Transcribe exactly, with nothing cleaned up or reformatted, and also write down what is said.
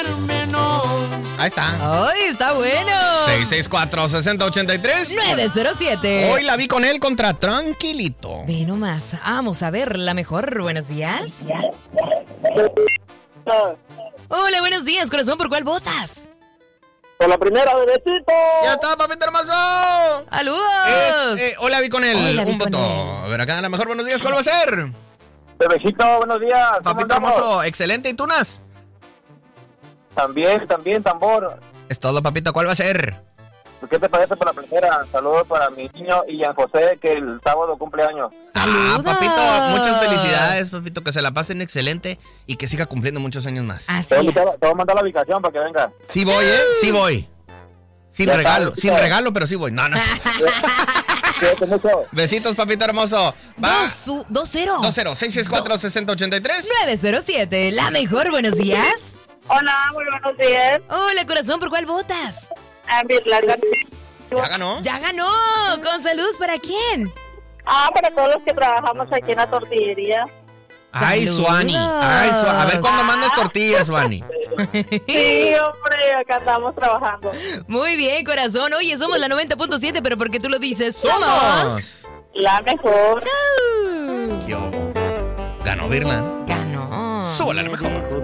Ahí está. ¡Ay, está bueno! seis seis cuatro, seis cero ocho tres. nueve cero siete. Hoy la vi con él contra Tranquilito. Ve nomás. Vamos a ver la mejor. Buenos días. Hola, buenos días, corazón. ¿Por cuál votas? Por la primera, bebecito. ¡Ya está, papito hermoso! ¡Saludos! Es, eh, hola, vi con él. Hoy la vi Un con voto. él. A ver, acá, la mejor buenos días. ¿Cuál va a ser? Bebecito, buenos días. ¿Cómo Papito andamos? hermoso, excelente. ¿Y tunas? También, también, tambor. Es todo, papito. ¿Cuál va a ser? ¿Qué te parece por la primera? Saludos para mi niño y Jean José, que el sábado cumple años. Ah, ¡Saludos! papito, muchas felicidades, papito. Que se la pasen excelente y que siga cumpliendo muchos años más. Así Te voy, a es. invitar- te voy a mandar la ubicación para que venga. Sí voy, ¿eh? Sí voy. Sin Ya regalo, sabes, sin ya. regalo, pero sí voy. No, no sé. Cuídate mucho. Besitos, papito hermoso. Va. dos cero. dos cero seis seis cuatro, seis cero ocho tres. nueve cero siete. La mejor. Buenos días. Hola, muy buenos días. Hola, corazón. ¿Por cuál votas? Ah, bien, la- ¿Ya ganó? ¡Ya ganó! ¿Con salud para quién? Ah, para todos los que trabajamos aquí en la tortillería. Ay, Saludos. Suani. Ay, Suani. A ver cuándo mandas tortillas, Suani. Sí, hombre, acá estamos trabajando. Muy bien, corazón. Oye, somos la noventa punto siete, pero porque tú lo dices, somos... La mejor. Uh, Yo. Ganó Virlan. Ganó. Súbala, la mejor.